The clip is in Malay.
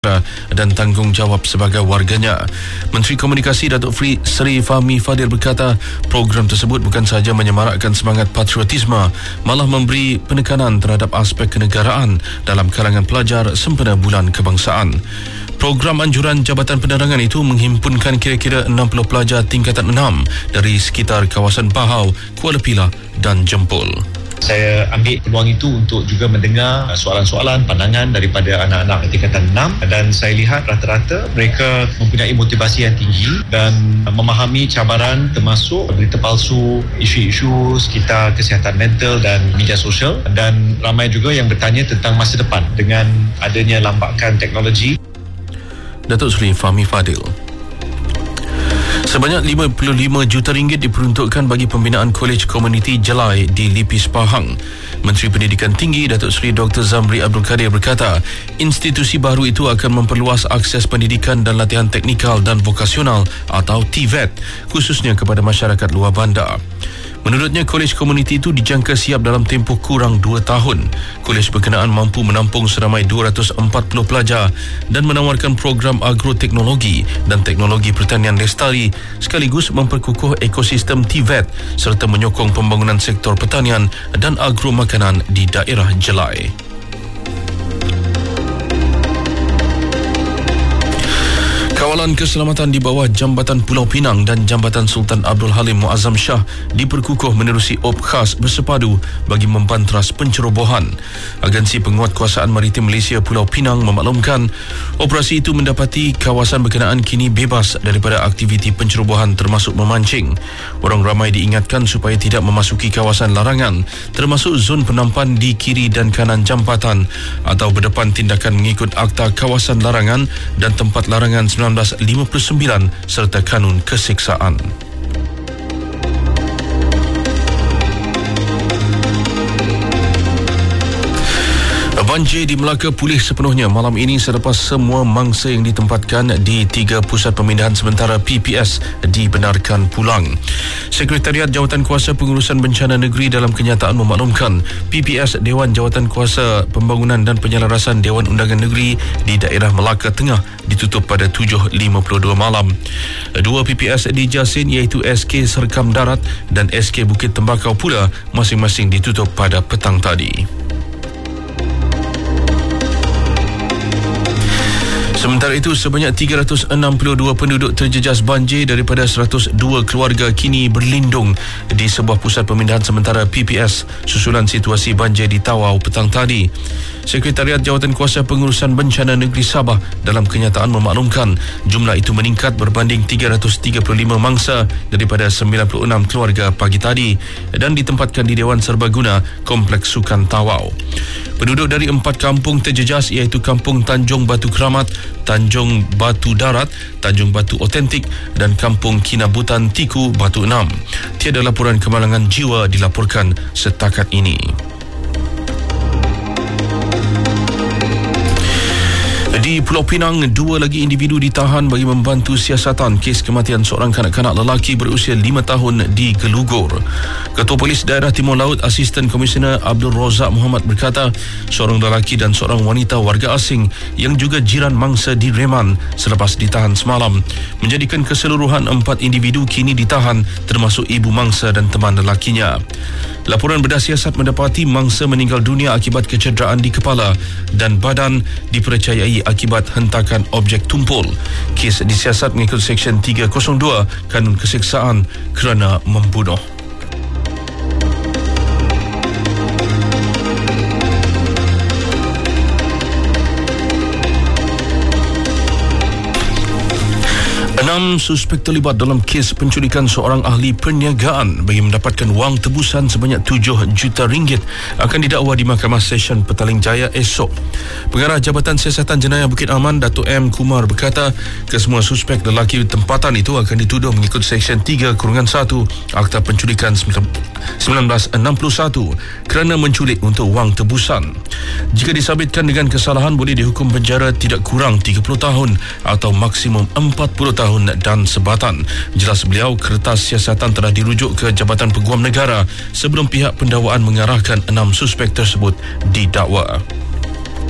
dan tanggungjawab sebagai warganya. Menteri Komunikasi Datuk Seri Fahmi Fadil berkata, program tersebut bukan sahaja menyemarakkan semangat patriotisme, malah memberi penekanan terhadap aspek kenegaraan dalam kalangan pelajar sempena Bulan Kebangsaan. Program anjuran Jabatan Penerangan itu menghimpunkan kira-kira 60 pelajar tingkatan 6 dari sekitar kawasan Bahau, Kuala Pilah dan Jempol. Saya ambil peluang itu untuk juga mendengar soalan-soalan, pandangan daripada anak-anak tingkatan 6 dan saya lihat rata-rata mereka mempunyai motivasi yang tinggi dan memahami cabaran termasuk berita palsu, isu-isu sekitar kesihatan mental dan media sosial, dan ramai juga yang bertanya tentang masa depan dengan adanya lambakan teknologi. Datuk Seri Fahmi Fadil. Sebanyak RM55 juta diperuntukkan bagi pembinaan Kolej Komuniti Jelai di Lipis Pahang. Menteri Pendidikan Tinggi Datuk Seri Dr. Zamri Abdul Kadir berkata, institusi baru itu akan memperluas akses pendidikan dan latihan teknikal dan vokasional atau TVET, khususnya kepada masyarakat luar bandar. Menurutnya, kolej komuniti itu dijangka siap dalam tempoh kurang 2 tahun. Kolej berkenaan mampu menampung seramai 240 pelajar dan menawarkan program agroteknologi dan teknologi pertanian lestari sekaligus memperkukuh ekosistem TVET serta menyokong pembangunan sektor pertanian dan agro makanan di daerah Jelai. Kawalan keselamatan di bawah Jambatan Pulau Pinang dan Jambatan Sultan Abdul Halim Muazzam Shah diperkukuh menerusi op khas bersepadu bagi mempanteras pencerobohan. Agensi Penguatkuasaan Maritim Malaysia Pulau Pinang memaklumkan operasi itu mendapati kawasan berkenaan kini bebas daripada aktiviti pencerobohan termasuk memancing. Orang ramai diingatkan supaya tidak memasuki kawasan larangan termasuk zon penampan di kiri dan kanan jambatan atau berdepan tindakan mengikut Akta Kawasan Larangan dan Tempat Larangan 1959 serta Kanun Keseksaan. Banjir di Melaka pulih sepenuhnya malam ini selepas semua mangsa yang ditempatkan di 3 pusat pemindahan sementara PPS dibenarkan pulang. Sekretariat Jawatan Kuasa Pengurusan Bencana Negeri dalam kenyataan memaklumkan PPS Dewan Jawatan Kuasa Pembangunan dan Penyelarasan Dewan Undangan Negeri di daerah Melaka Tengah ditutup pada 7.52 malam. 2 PPS di Jasin iaitu SK Serkam Darat dan SK Bukit Tembakau pula masing-masing ditutup pada petang tadi. Sementara itu, sebanyak 362 penduduk terjejas banjir daripada 102 keluarga kini berlindung di sebuah pusat pemindahan sementara PPS susulan situasi banjir di Tawau petang tadi. Sekretariat Jawatan Kuasa Pengurusan Bencana Negeri Sabah dalam kenyataan memaklumkan jumlah itu meningkat berbanding 335 mangsa daripada 96 keluarga pagi tadi dan ditempatkan di Dewan Serbaguna Kompleks Sukan Tawau. Penduduk dari 4 kampung terjejas iaitu Kampung Tanjung Batu Keramat, Tanjung Batu Darat, Tanjung Batu Otentik dan Kampung Kinabutan Tiku Batu 6. Tiada laporan kemalangan jiwa dilaporkan setakat ini. Di Pulau Pinang, 2 lagi individu ditahan bagi membantu siasatan kes kematian seorang kanak-kanak lelaki berusia 5 tahun di Gelugor. Ketua Polis Daerah Timur Laut Asisten Komisioner Abdul Razak Muhammad berkata, seorang lelaki dan seorang wanita warga asing yang juga jiran mangsa di Reman selepas ditahan semalam, menjadikan keseluruhan 4 individu kini ditahan termasuk ibu mangsa dan teman lelakinya. Laporan bedah siasat mendapati mangsa meninggal dunia akibat kecederaan di kepala dan badan dipercayai akibat hentakan objek tumpul. Kes disiasat mengikut Seksyen 302 Kanun Keseksaan kerana membunuh. Suspek terlibat dalam kes penculikan seorang ahli perniagaan bagi mendapatkan wang tebusan sebanyak RM7 juta akan didakwa di Mahkamah Session Petaling Jaya esok. Pengarah Jabatan Siasatan Jenayah Bukit Aman, Datuk M. Kumar berkata, kesemua suspek lelaki tempatan itu akan dituduh mengikut Seksyen 3-1 Akta Penculikan 1961 kerana menculik untuk wang tebusan. Jika disabitkan dengan kesalahan, boleh dihukum penjara tidak kurang 30 tahun atau maksimum 40 tahun dan sebatan. Jelas beliau, kertas siasatan telah dirujuk ke Jabatan Peguam Negara sebelum pihak pendakwaan mengarahkan 6 suspek tersebut didakwa.